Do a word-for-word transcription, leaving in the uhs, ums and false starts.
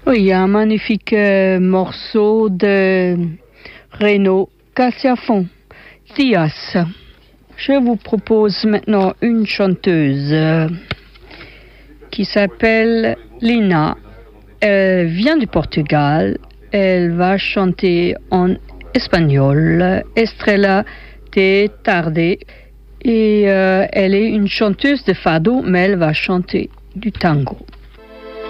Oui, il y a un magnifique euh, morceau de Renaud Cassiafon, Tias. Je vous propose maintenant une chanteuse euh, qui s'appelle Lina. Elle vient du Portugal. Elle va chanter en espagnol, Estrella de Tarde. Et euh, elle est une chanteuse de fado, mais elle va chanter du tango.